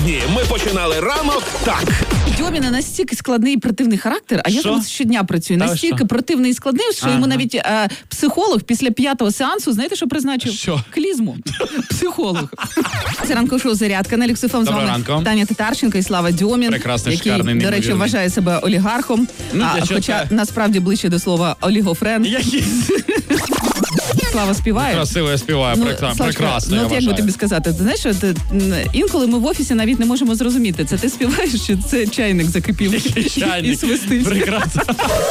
Сьогодні ми починали ранок так. Дьоміна настільки складний і противний характер, а я Що? там щодня працюю. Та Настільки що? противний і складний, що йому навіть психолог після 5-го сеансу, знаєте, що призначив? Що? Клізму. Психолог. Це ранкове шоу «Зарядка» на Люкс ФМ. З Доброго вами ранку. Таня Татарченко і Слава Дьомін, Прекрасний, який, шикарний, до речі, неймовірний. вважає себе олігархом, Ну, для чого хоча це? насправді ближче до слова олігофрен. Слава співає. Красиво я співаю, Славчика, прекрасно, ну я от як би вважаю. тобі сказати, ти знаєш, що інколи ми в офісі навіть не можемо зрозуміти, це ти співаєш, чи це чайник закипів і Чайник. свистить. Прекрасно.